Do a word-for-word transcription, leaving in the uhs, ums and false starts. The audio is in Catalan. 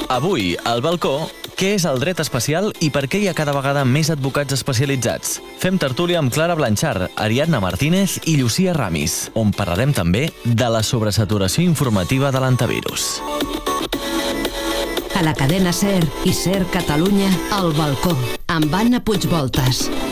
Avui, al balcó, què és el dret especial i per què hi ha cada vegada més advocats especialitzats? Fem tertúlia amb Clara Blanchard, Ariadna Martínez i Llucia Ramis, on parlarem també de la sobresaturació informativa de l'antivirus. A la cadena SER i SER Catalunya, al balcó, amb Anna Puigvoltas.